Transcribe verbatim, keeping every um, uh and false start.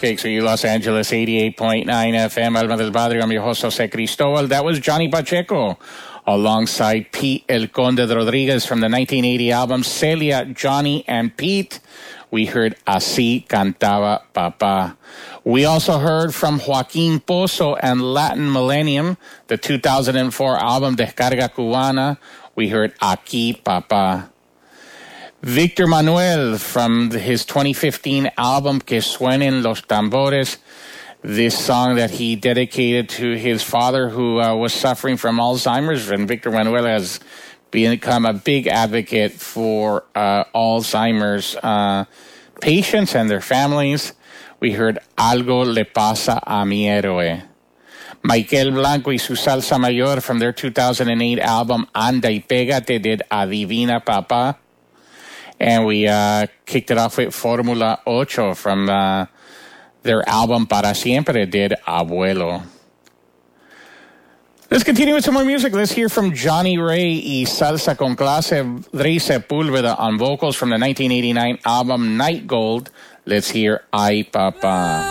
K X R U Los Angeles, eighty-eight point nine F M. Alma del Padre, I'm your host, Jose Cristobal. That was Johnny Pacheco alongside Pete El Conde Rodriguez from the nineteen eighty album Celia, Johnny, and Pete. We heard Así Cantaba Papá. We also heard from Joaquin Pozo and Latin Millennium, the two thousand four album Descarga Cubana. We heard Aquí Papá. Victor Manuel from his twenty fifteen album Que Suenen Los Tambores. This song that he dedicated to his father who uh, was suffering from Alzheimer's. And Victor Manuel has become a big advocate for uh, Alzheimer's uh, patients and their families. We heard Algo Le Pasa a Mi Héroe. Michael Blanco y su Salsa Mayor from their two thousand eight album Anda y Pégate did Adivina Papá. And we uh, kicked it off with Formula Ocho from uh, their album Para Siempre did Abuelo. Let's continue with some more music. Let's hear from Johnny Ray y Salsa con Clase, Rey Sepúlveda on vocals from the nineteen eighty-nine album Night Gold. Let's hear Ay Papá.